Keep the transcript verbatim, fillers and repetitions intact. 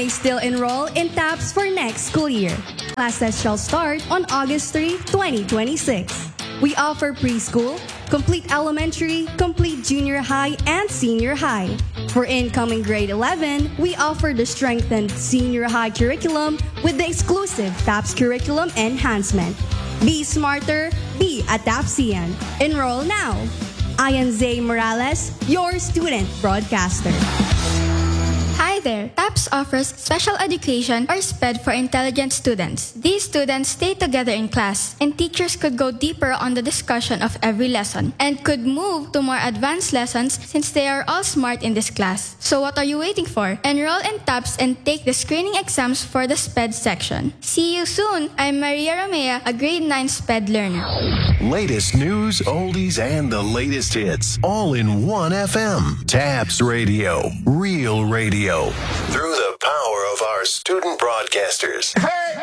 may still enroll in TAPS for next school year. Classes shall start on August third, twenty twenty-six. We offer preschool, complete elementary, complete junior high, and senior high. For incoming grade eleven, we offer the strengthened senior high curriculum with the exclusive TAPS curriculum enhancement. Be smarter, be a TAPSian. Enroll now. Ian Zay Morales, your student broadcaster. Hi there! TAPS offers special education or SPED for intelligent students. These students stay together in class, and teachers could go deeper on the discussion of every lesson and could move to more advanced lessons since they are all smart in this class. So what are you waiting for? Enroll in TAPS and take the screening exams for the SPED section. See you soon! I'm Maria Romea, a grade nine SPED learner. Latest news, oldies, and the latest hits, all in one F M. TAPS Radio, real radio. Through the power of our student broadcasters. Hey!